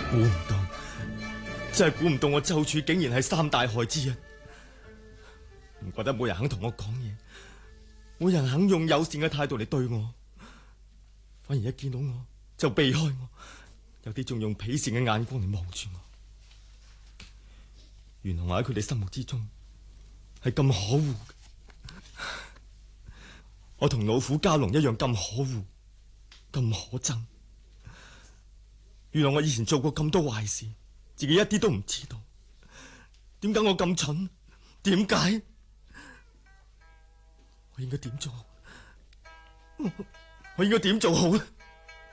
估唔到，真係估唔到我周處竟然係三大害之一。唔覺得冇人肯同我講嘢，冇人肯用友善嘅態度嚟對我，反而一見到我就避開我，有啲仲用鄙視嘅眼光嚟望住我。原來我喺佢哋心目之中係咁可惡嘅，我同老虎蛟龍一樣咁可惡，咁可憎。原來我以前做過咁多壞事，自己一啲都唔知道。點解我咁蠢？點解？我應該點做？我應該點做好呢？